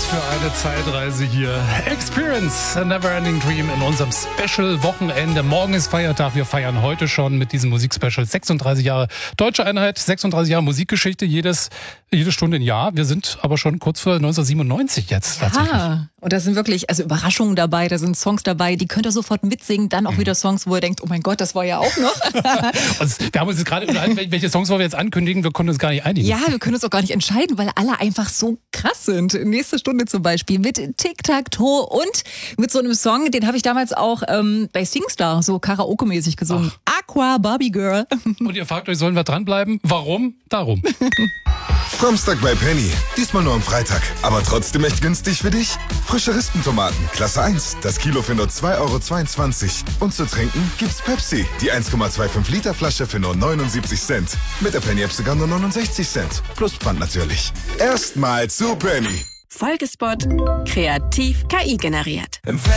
für eine Zeitreise hier. Experience a Neverending Dream in unserem Special-Wochenende. Morgen ist Feiertag. Wir feiern heute schon mit diesem Musikspecial 36 Jahre Deutsche Einheit, 36 Jahre Musikgeschichte, jede Stunde ein Jahr. Wir sind aber schon kurz vor 1997 jetzt tatsächlich. Ja, und da sind wirklich Überraschungen dabei, da sind Songs dabei, die könnt ihr sofort mitsingen. Dann auch wieder Songs, wo ihr denkt, oh mein Gott, das war ja auch noch. Wir haben uns jetzt gerade unterhalten, welche Songs wollen wir jetzt ankündigen. Wir konnten uns gar nicht einigen. Ja, wir können uns auch gar nicht entscheiden, weil alle einfach so krass sind. Nächste Stunde zum Beispiel mit Tic-Tac-Toe und mit so einem Song, den habe ich damals auch bei Singstar so Karaoke-mäßig gesungen. Aqua, Barbie Girl. Und ihr fragt euch, sollen wir dranbleiben? Warum? Darum. Samstag bei Penny. Diesmal nur am Freitag. Aber trotzdem echt günstig für dich? Frische Rispentomaten, Klasse 1. Das Kilo für nur 2,22 €. Und zu trinken gibt's Pepsi. Die 1,25 Liter Flasche für nur 79 Cent. Mit der Penny-App sogar nur 69 Cent. Plus Pfand natürlich. Erstmal zu Penny. Folgespot. Kreativ KI generiert.